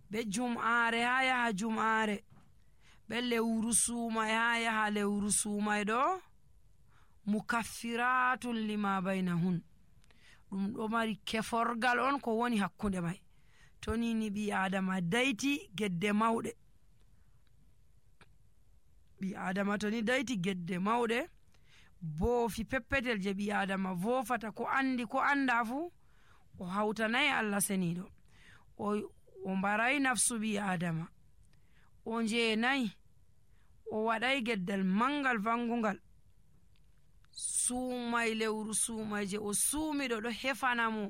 be jum'aare ha yaha jum'aare be lewru suumay ha yaha lewru suumay ɗo mukaffiratun lima bainahun ɗum ɗo mari keforgal on ko woni hakkunde may. to ni ɓi adama dayti gedde mawɗe, ɓi adama to ni dayti gedde mawɗe boofi peppetel je ɓi adama vofata ko andi ko anda fu o hawtanayi Allah seniɗo, o mbaray nafsu ɓi adama, o jeenayi, o waɗay geddal mangal vangungal. suumay lewru suumay je o suumiɗo ɗo hefana mo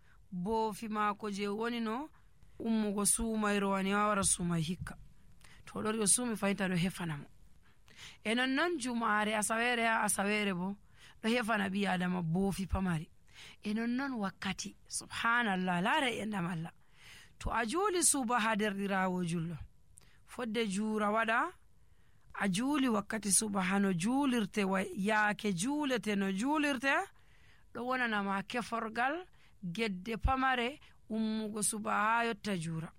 boofi maako je woni no ummugo suumay rowani wawara suumay hikka, to ɗori o suumi fayinta ɗo hefana mo. e non jumaare asawere ha asawere bo ɗo hefana ɓi adama boofi pamari. e non wakkati subhanallah laara endam Allah, to a juuli suba ha derɗirawo jullo fodde juura waɗa a juuli wakkati suba hano juulirte yaake juulete no juulirte ɗo wonanama keforgal gedde pamare ummugo suba ha yotta juura.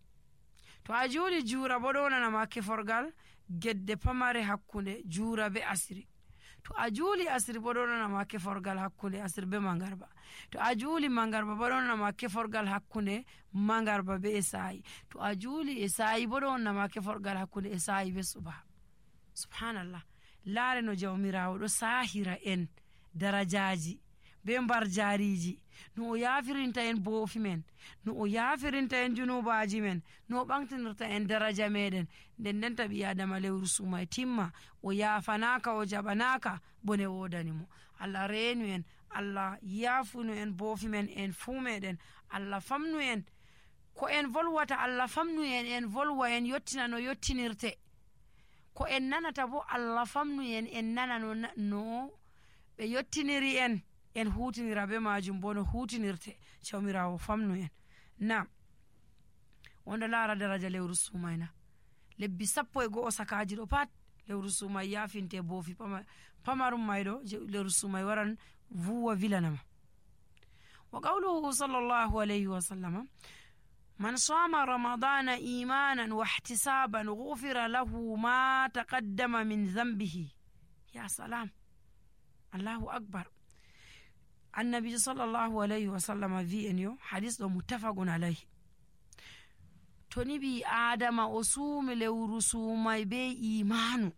to a juuli juura bo ɗo wonanama keforgal gedde pamare hakkunde juura be asiri. to a juuli asiri bo ɗo wonanama keforgal hakkunde asiri be mangarba. to a juuli mangarba bo ɗo wonanama keforgal hakkunde mangarba be esayi. to a juuli esayi bo ɗo wonanama keforgal hakkunde esayi be suba. subhanallah, laare no jawmirawo ɗo sahira en darajaji be mbar jariji, no o yafirinta en boofi men, no o yafirinta en junubaji men, no o ɓamtinirta en daraja meɗen. nden ɓi adama lewru suumay timma o yafanaka, o jaɓanaka bone wodani mo. Allah reenu en, Allah yafunu en boofi men en fuu meɗen, Allah famnu en ko en volwata, Allah famnu en volwa en yottina no yottinirte, ko en nanata bo Allah famnu en nana no ɓe yottiniri en hutinira be majum bo no hutinirte. jawmirawo famnu en. nam wonɗo laara daraja lewru suumayna lebbi 11 sakaji ɗo pat lewru suumay yafinte boofi pamarum mayɗo lewru suumay waran vuwa vilanama. wa qawluhu sallallahu alayhi wa sallam man sama ramadana imanan wa ihtisaban ghufira lahu ma taqaddama min dhanbihi. ya salam, Allahu akbar. annabi sallallahu alayhi wa sallam vi en yo hadis ɗo muttafaqun alayhi. to ni ɓi adama o suumi lewru suumay be imanu,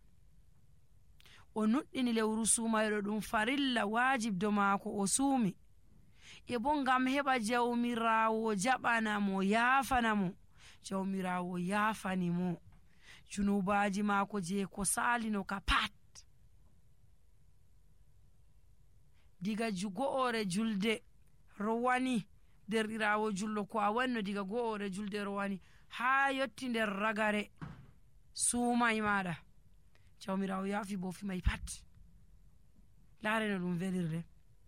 o nuɗɗini lewru suumayɗo ɗum farilla wajib do maako o suumi, e bo ngam heɓa jawmirawo jaɓana mo yafana mo, jawmirawo yafani mo junubaji maako je ko salino ka pat. diga go'ore julde rowani derɗirawo jullo ko a wanno diga go'ore julde rowani ha yotti nder ragare suumay maɗa, jawmirawo yafi boofi may pat. laareno ɗum velirde.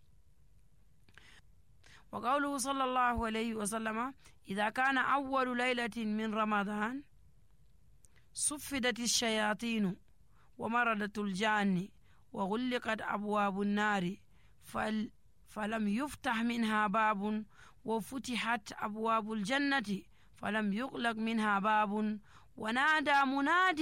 wa qawluhu sallallahu alayhi wa sallama idha kana awwalu laylatin min ramadan suffidati shayatinu wa maradatul janni wa ghulliqat abwabu nnari falam yuftah minha babun wa futihat abwabu ljannati falam yughlaq minha babun wa nada munadi